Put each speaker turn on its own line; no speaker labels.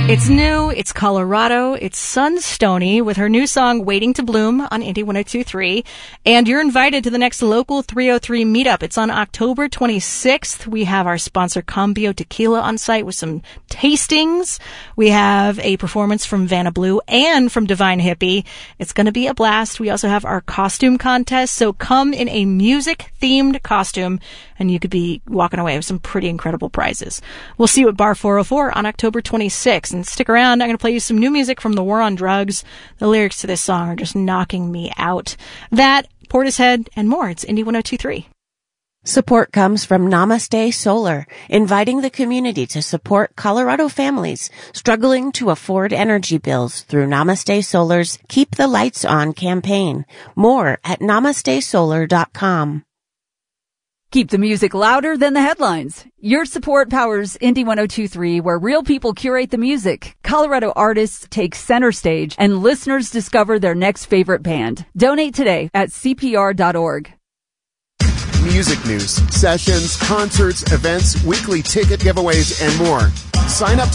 It's new, it's Colorado, it's Sunstony with her new song Waiting to Bloom on Indie 102.3. And you're invited to the next Local 303 meetup. It's on October 26th. We have our sponsor Cambio Tequila on site with some tastings. We have a performance from Vanna Blue and from Divine Hippie. It's going to be a blast. We also have our costume contest. So come in a music-themed costume and you could be walking away with some pretty incredible prizes. We'll see you at Bar 404 on October 26th. And stick around. I'm going to play you some new music from The War on Drugs. The lyrics to this song are just knocking me out. That, Portishead, and more. It's Indie 102.3.
Support comes from Namaste Solar, inviting the community to support Colorado families struggling to afford energy bills through Namaste Solar's Keep the Lights On campaign. More at namastesolar.com.
Keep the music louder than the headlines. Your support powers Indie 102.3, where real people curate the music, Colorado artists take center stage, and listeners discover their next favorite band. Donate today at CPR.org.
Music news, sessions, concerts, events, weekly ticket giveaways, and more. Sign up